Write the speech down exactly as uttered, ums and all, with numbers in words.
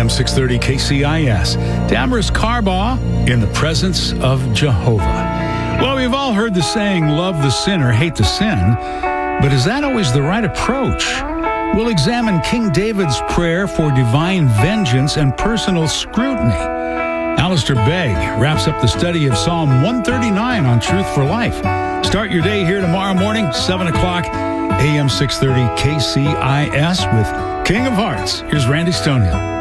M six thirty K C I S. Damaris Carbaugh, In the Presence of Jehovah. Well, we've all heard the saying, love the sinner, hate the sin. But is that always the right approach? We'll examine King David's prayer for divine vengeance and personal scrutiny. Alistair Begg wraps up the study of Psalm one thirty-nine on Truth for Life. Start your day here tomorrow morning, seven o'clock, A M six thirty K C I S with King of Hearts. Here's Randy Stonehill.